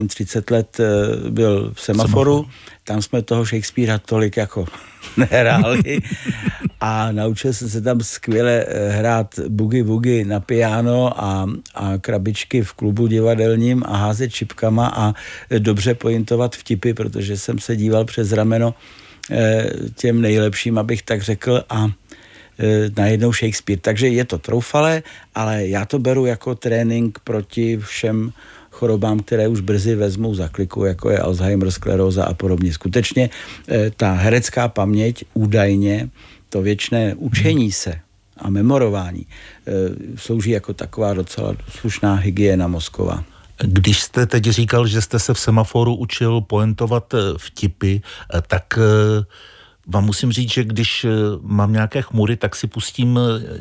30 let byl v Semaforu, tam jsme toho Shakespearea tolik jako nehráli a naučil jsem se tam skvěle hrát boogie woogie na piano a krabičky v klubu divadelním a házet šipkama a dobře pointovat vtipy, protože jsem se díval přes rameno těm nejlepším, abych tak řekl, a najednou Shakespeare. Takže je to troufalé, ale já to beru jako trénink proti všem chorobám, které už brzy vezmou za kliku, jako je Alzheimer, skleróza a podobně. Skutečně ta herecká paměť údajně, to věčné učení se a memorování slouží jako taková docela slušná hygiena mozková. Když jste teď říkal, že jste se v Semaforu učil pointovat vtipy, tak vám musím říct, že když mám nějaké chmury, tak si pustím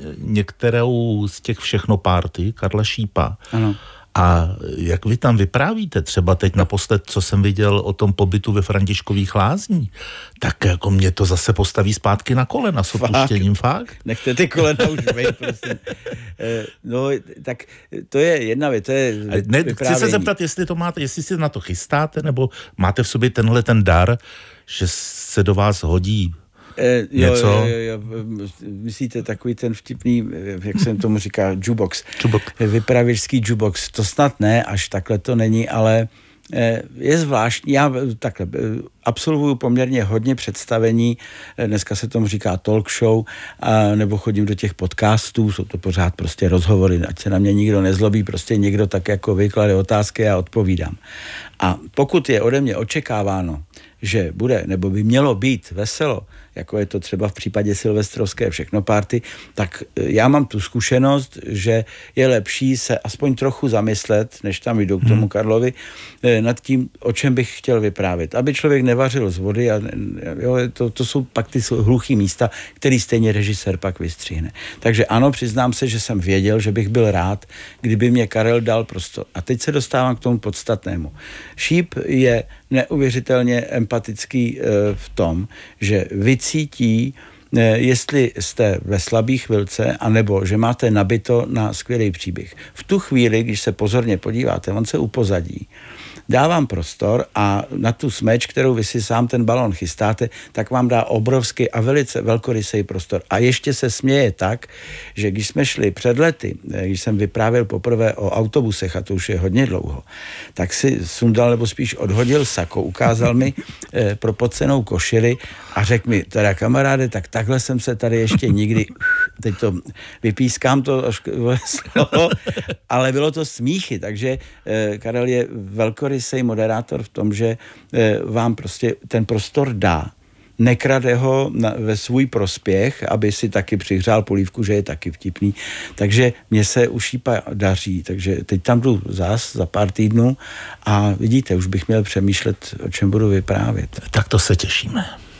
některou z těch všechno party Karla Šípa. Ano. A jak vy tam vyprávíte, třeba teď naposled, co jsem viděl o tom pobytu ve Františkových Lázní, tak jako mě to zase postaví zpátky na kolena s odpuštěním, fakt? Nechte ty kolena už bejt, prosím. No, tak to je jedna věc, to je vyprávění. Chci se zeptat, jestli to máte, jestli si na to chystáte, nebo máte v sobě tenhle ten dar, že se do vás hodí něco? Jo. Myslíte takový ten vtipný, jak jsem tomu říká, jukebox. Vypravěčský jukebox. To snad ne, až takhle to není, ale je zvláštní. Já takhle absolvuju poměrně hodně představení, dneska se tomu říká talk show, nebo chodím do těch podcastů, jsou to pořád prostě rozhovory, ať se na mě nikdo nezlobí, prostě někdo tak jako vyklade otázky a odpovídám. A pokud je ode mě očekáváno, že bude, nebo by mělo být veselo, jako je to třeba v případě silvestrovské všechno party, tak já mám tu zkušenost, že je lepší se aspoň trochu zamyslet, než tam jdu k tomu Karlovi, nad tím, o čem bych chtěl vyprávět. Aby člověk nevařil z vody a jo, to jsou pak ty hluchý místa, který stejně režisér pak vystřihne. Takže ano, přiznám se, že jsem věděl, že bych byl rád, kdyby mě Karel dal prostor. A teď se dostávám k tomu podstatnému. Šíp je neuvěřitelně empatický v tom, že vycítí, jestli jste ve slabý chvilce, anebo že máte nabito na skvělý příběh. V tu chvíli, když se pozorně podíváte, on se upozadí, dá vám prostor a na tu smeč, kterou vy si sám ten balon chystáte, tak vám dá obrovský a velice velkorysý prostor. A ještě se směje tak, že když jsme šli před lety, když jsem vyprávěl poprvé o autobusech, a to už je hodně dlouho, tak si sundal, nebo spíš odhodil sako, ukázal mi propocenou košili a řekl mi, teda kamaráde, tak takhle jsem se tady ještě nikdy, teď to vypískám to slovo, ale bylo to smíchy, takže Karel je velkorysý moderátor v tom, že vám prostě ten prostor dá. Nekrade ho ve svůj prospěch, aby si taky přihřál polívku, že je taky vtipný. Takže mně se u Šípa daří. Takže teď tam jdu za pár týdnů a vidíte, už bych měl přemýšlet, o čem budu vyprávět. Tak to se těšíme.